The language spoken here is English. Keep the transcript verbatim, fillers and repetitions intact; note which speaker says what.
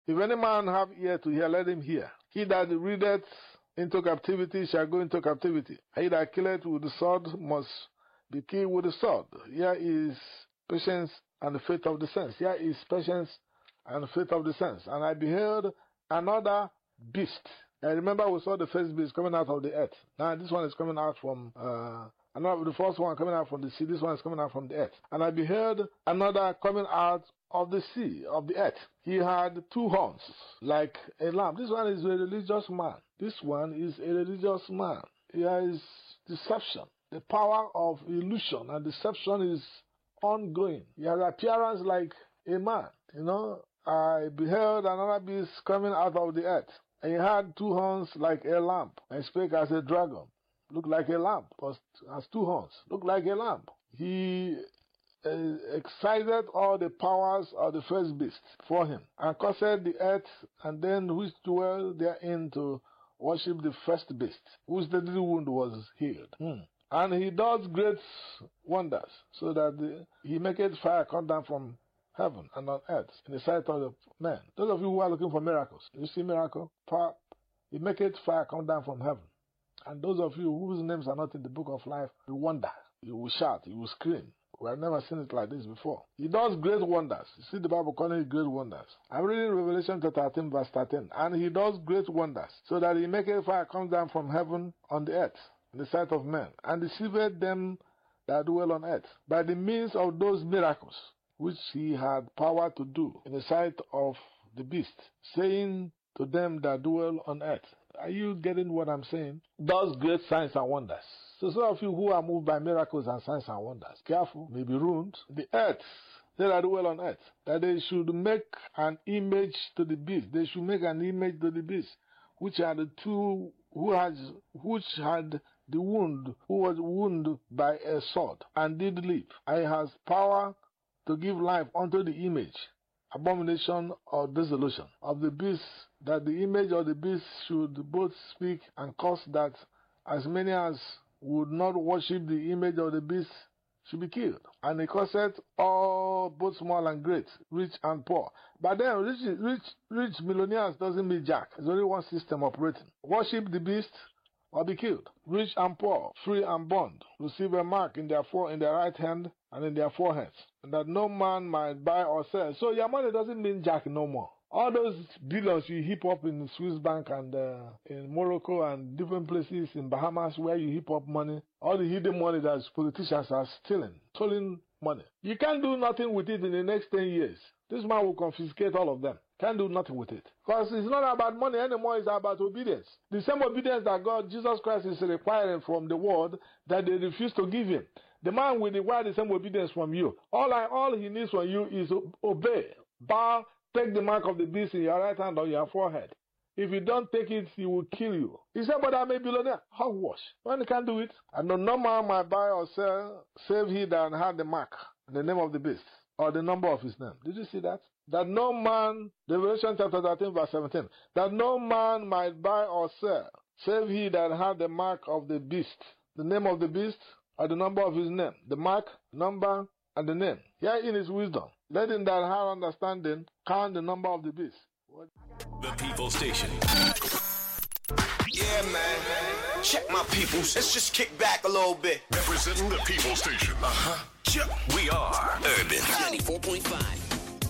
Speaker 1: If any man have ear to hear, let him hear. He that readeth into captivity shall go into captivity. He that killeth with the sword must be killed with the sword. Here is patience and the faith of the saints. Here is patience and the faith of the saints. And I beheld another beast. I remember we saw the first beast coming out of the earth. Now this one is coming out from, uh, another, the first one coming out from the sea. This one is coming out from the earth. And I beheld another coming out of the sea, of the earth. He had two horns, like a lamb. This one is a religious man. This one is a religious man. Here is deception. The power of illusion and deception is ongoing. He has appearance like a man. You know, I beheld another beast coming out of the earth. And he had two horns like a lamb, and spake as a dragon. Looked like a lamb, but has two horns. Looked like a lamb. He uh, excited all the powers of the first beast for him, and caused the earth, and then which dwell therein to worship the first beast, whose deadly wound was healed. Hmm. And he does great wonders, so that the, he maketh fire come down from heaven and on earth in the sight of the men. Those of you who are looking for miracles, you see miracle? He maketh fire come down from heaven. And those of you whose names are not in the book of life, you wonder, you will shout, you will scream. We have never seen it like this before. He does great wonders. You see the Bible calling it great wonders. I'm reading Revelation chapter thirteen verse thirteen. And he does great wonders, so that he maketh fire come down from heaven on the earth in the sight of men, and deceiveth them that dwell on earth by the means of those miracles which he had power to do in the sight of the beast, saying to them that dwell on earth. Are you getting what I'm saying? Does great signs and wonders. So some of you who are moved by miracles and signs and wonders, careful, may be ruined. The earth, they that dwell on earth, that they should make an image to the beast. They should make an image to the beast, which are the two who has, which had the wound, who was wounded by a sword, and did live. And has power to give life unto the image, abomination or dissolution of the beast, that the image of the beast should both speak and cause that as many as would not worship the image of the beast should be killed. And he causeth all, both small and great, rich and poor. But then rich, rich, rich millionaires doesn't mean jack. There's only one system operating. Worship the beast or be killed. Rich and poor, free and bond, receive a mark in their fore, in their right hand and in their foreheads, and that no man might buy or sell. So your money doesn't mean jack no more. All those billions you heap up in Swiss bank and uh, in Morocco and different places in Bahamas where you heap up money, all the hidden money that politicians are stealing, stolen money. You can't do nothing with it in the next ten years. This man will confiscate all of them. Can't do nothing with it. Because it's not about money anymore, it's about obedience. The same obedience that God, Jesus Christ, is requiring from the world that they refuse to give him. The man will require the same obedience from you. All I, all he needs from you is obey. Bow, take the mark of the beast in your right hand or your forehead. If you don't take it, he will kill you. He said, but I'm a billionaire. Hogwash. When he can't do it, and no man might buy or sell, save he that had the mark, the name of the beast, or the number of his name. Did you see that? That no man, Revelation chapter thirteen, verse seventeen, that no man might buy or sell, save he that had the mark of the beast, the name of the beast, or the number of his name. The mark, number, and the name. Herein is wisdom. Let him that have understanding count the number of the beast.
Speaker 2: The People Station. Yeah, man. Check my peoples. Let's just kick back a little bit.
Speaker 3: Representing the People Station.
Speaker 2: Uh-huh. We are Urban
Speaker 4: ninety-four point five.